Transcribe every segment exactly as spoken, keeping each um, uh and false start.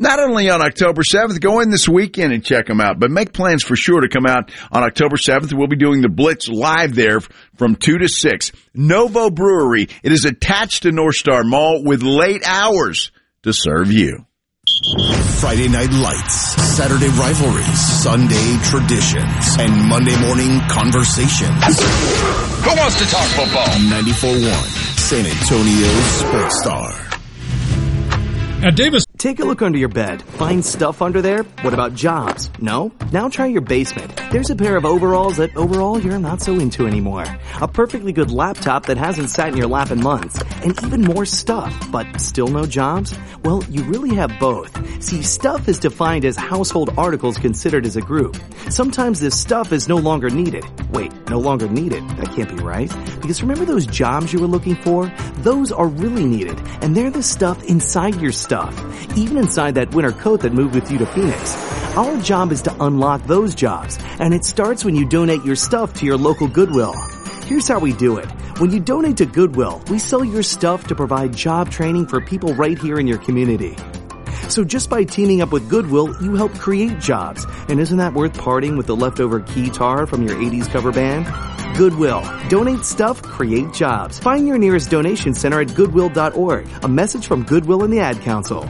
Not only on October seventh, go in this weekend and check them out, but make plans for sure to come out on October seventh. We'll be doing the Blitz live there from two to six. Novo Brewery. It is attached to North Star Mall with late hours to serve you. Friday night lights, Saturday rivalries, Sunday traditions, and Monday morning conversations. Who wants to talk football? ninety-four point one, San Antonio Sports Star. At Davis. Take a look under your bed. Find stuff under there? What about jobs? No? Now try your basement. There's a pair of overalls that overall you're not so into anymore. A perfectly good laptop that hasn't sat in your lap in months. And even more stuff, but still no jobs? Well, you really have both. See, stuff is defined as household articles considered as a group. Sometimes this stuff is no longer needed. Wait, no longer needed? That can't be right. Because remember those jobs you were looking for? Those are really needed. And they're the stuff inside your stuff. Even inside that winter coat that moved with you to Phoenix. Our job is to unlock those jobs, and it starts when you donate your stuff to your local Goodwill. Here's how we do it. When you donate to Goodwill, we sell your stuff to provide job training for people right here in your community. So just by teaming up with Goodwill, you help create jobs. And isn't that worth parting with the leftover guitar from your eighties cover band? Goodwill. Donate stuff, create jobs. Find your nearest donation center at goodwill dot org. A message from Goodwill and the Ad Council.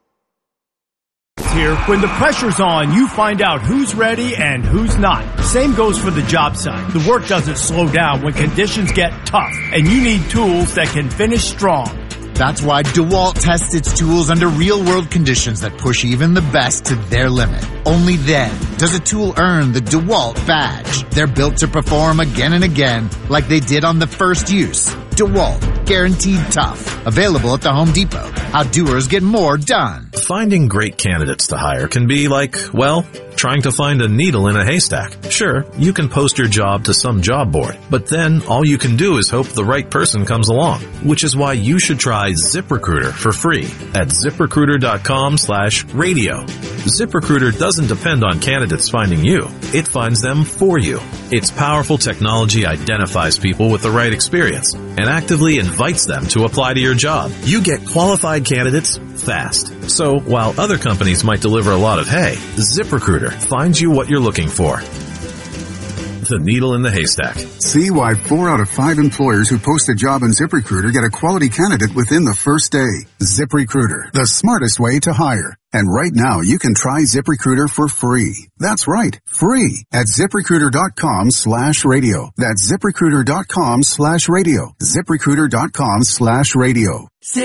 Here, when the pressure's on, you find out who's ready and who's not. Same goes for the job site. The work doesn't slow down when conditions get tough, and you need tools that can finish strong. That's why DeWalt tests its tools under real-world conditions that push even the best to their limit. Only then does a tool earn the DeWalt badge. They're built to perform again and again like they did on the first use. DeWalt, guaranteed tough. Available at the Home Depot. How doers get more done. Finding great candidates to hire can be like, well, trying to find a needle in a haystack. Sure, you can post your job to some job board, but then all you can do is hope the right person comes along, which is why you should try ZipRecruiter for free at ZipRecruiter.com slash radio. ZipRecruiter doesn't depend on candidates finding you. It finds them for you. Its powerful technology identifies people with the right experience and actively invites them to apply to your job. You get qualified candidates fast. So while other companies might deliver a lot of hay, ZipRecruiter finds you what you're looking for. The needle in the haystack. See why four out of five employers who post a job on ZipRecruiter get a quality candidate within the first day. ZipRecruiter, the smartest way to hire. And right now, you can try ZipRecruiter for free. That's right, free at ZipRecruiter.com slash radio. That's ZipRecruiter.com slash radio. ZipRecruiter.com slash radio.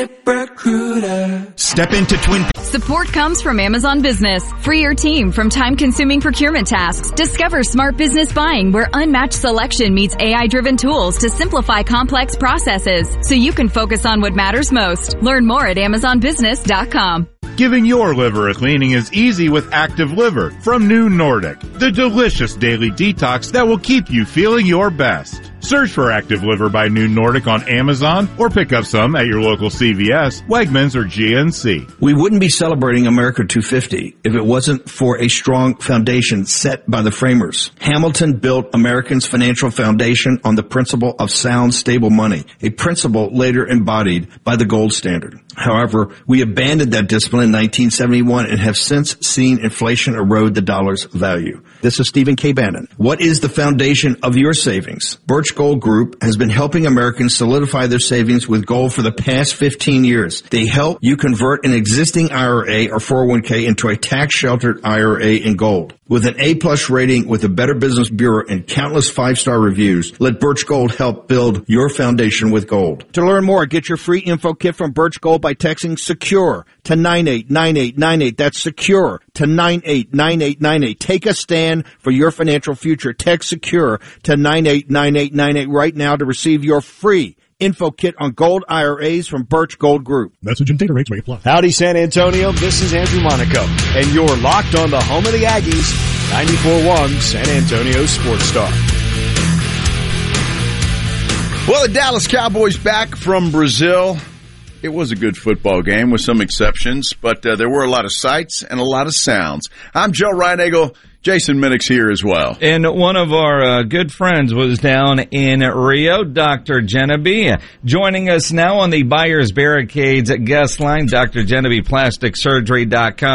ZipRecruiter. Step into Twin. Support comes from Amazon Business. Free your team from time-consuming procurement tasks. Discover smart business buying where unmatched selection meets A I-driven tools to simplify complex processes so you can focus on what matters most. Learn more at amazon business dot com. Giving your liver a cleaning is easy with Active Liver from New Nordic, the delicious daily detox that will keep you feeling your best. Search for Active Liver by New Nordic on Amazon or pick up some at your local C V S, Wegmans, or G N C. We wouldn't be celebrating America two fifty if it wasn't for a strong foundation set by the framers. Hamilton built Americans' financial foundation on the principle of sound, stable money, a principle later embodied by the gold standard. However, we abandoned that discipline in nineteen seventy-one and have since seen inflation erode the dollar's value. This is Stephen K. Bannon. What is the foundation of your savings? Birch Gold Group has been helping Americans solidify their savings with gold for the past fifteen years. They help you convert an existing I R A or four oh one k into a tax-sheltered I R A in gold. With an A-plus rating with the Better Business Bureau and countless five-star reviews, let Birch Gold help build your foundation with gold. To learn more, get your free info kit from Birch Gold by texting SECURE to nine eight nine eight nine eight. That's SECURE to nine eight nine eight nine eight. Take a stand for your financial future. Text SECURE to nine eight nine eight nine eight right now to receive your free info kit on gold I R As from Birch Gold Group. Message and data rates may apply. Howdy, San Antonio. This is Andrew Monaco, and you're locked on the home of the Aggies, ninety-four point one San Antonio Sports Star. Well, the Dallas Cowboys back from Brazil. It was a good football game with some exceptions, but uh, there were a lot of sights and a lot of sounds. I'm Joe Reinagle. Jason Minnick's here as well. And one of our uh, good friends was down in Rio, Doctor Genevieve, joining us now on the Buyers Barricades guest line, D R Genevieve Plastic Surgery dot com.